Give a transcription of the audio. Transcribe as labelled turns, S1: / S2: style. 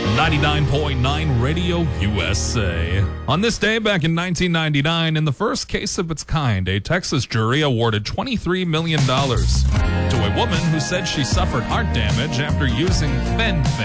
S1: 99.9 Radio USA. On this day back in 1999, in the first case of its kind, a Texas jury awarded $23 million to a woman who said she suffered heart damage after using Fen-Phen.